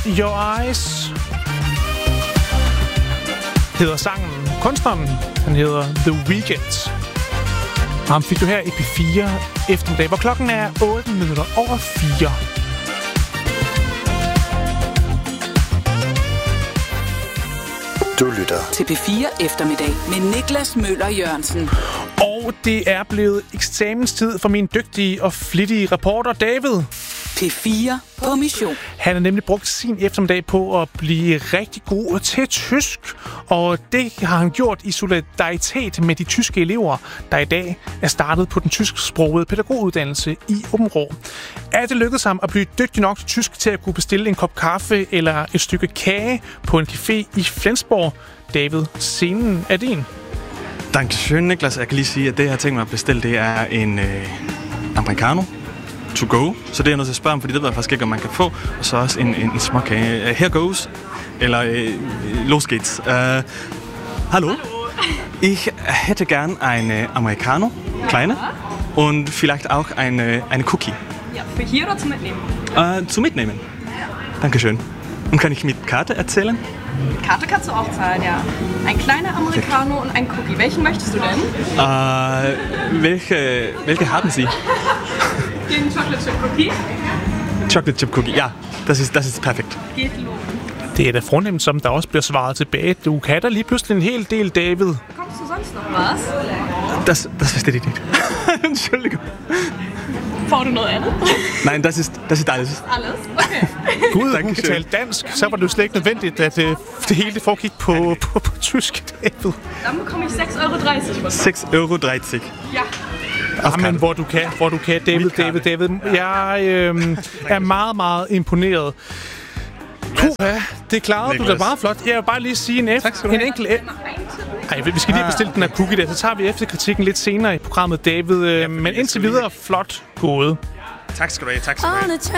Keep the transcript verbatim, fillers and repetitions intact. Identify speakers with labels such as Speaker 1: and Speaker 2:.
Speaker 1: Your Eyes hedder sangen. Kunstneren, han hedder The Weeknd. Og ham fik du her i P fire eftermiddag, hvor klokken er otte minutter over fire.
Speaker 2: Du lytter
Speaker 3: til P fire eftermiddag med Niklas Møller Jørgensen.
Speaker 1: Og det er blevet eksamenstid for min dygtige og flittige reporter David.
Speaker 3: P fire på mission.
Speaker 1: Han har nemlig brugt sin eftermiddag på at blive rigtig god til tysk. Og det har han gjort i solidaritet med de tyske elever, der i dag er startet på den tysksprogede pædagoguddannelse i Aabenraa. Er det lykkedes ham at blive dygtig nok til tysk til at kunne bestille en kop kaffe eller et stykke kage på en café i Flensborg? David, scenen er din.
Speaker 4: Dankeschön, Niklas. Jeg kan lige sige, at det, jeg har tænkt mig at bestille, det er en øh, americano to go. Så det er jeg nødt til at spørge om, fordi det ved jeg faktisk ikke, om man kan få. Og så også en, en, en småkage. Uh, here goes. Eller uh, los geht's. Uh, hallo.
Speaker 5: Hallo.
Speaker 4: Ich hätte gern eine Americano, kleine. Und vielleicht auch eine, eine Cookie.
Speaker 5: Ja, für hier oder zum Mitnehmen?
Speaker 4: Uh, zum Mitnehmen. Dankeschön. Und kann ich mit Karte erzählen?
Speaker 5: Karte kannst du auch zahlen, ja. Ein kleiner Americano und ein Cookie. Welchen möchtest du denn?
Speaker 4: Uh, welche, welche haben Sie?
Speaker 5: Den Chocolate Chip Cookie.
Speaker 4: Chocolate Chip Cookie, ja. Das ist, das ist perfekt.
Speaker 5: Geht los.
Speaker 1: Det er da fornemt, som der også bliver svaret tilbage. Du kan da lige pludselig en hel del, David.
Speaker 5: Kommst du sonst noch was?
Speaker 4: Das, das verstehe ich nicht. Entschuldigung.
Speaker 5: Får du noget andet?
Speaker 4: Nein, das ist, das ist alles.
Speaker 5: Alles? Okay.
Speaker 1: Gud, hun kan tale dansk, så var det jo slet ikke nødvendigt, at uh, det hele det foregik på, på, på tysk, David.
Speaker 5: Dann bekomme ich seks euro dreißig von dir.
Speaker 4: seks euro dreißig.
Speaker 5: Ja.
Speaker 1: Jamen, hvor du kan, hvor du kan, David, David, David. Jeg øh, er meget, meget imponeret. Puha, det klarede du da meget flot. Jeg vil bare lige sige en, F- en enkelt... Ej, vi skal lige bestille den her cookie der, så tager vi efter kritikken lidt senere i programmet, David. Men indtil videre, flot gået.
Speaker 4: Tak skal du have, tak skal du have.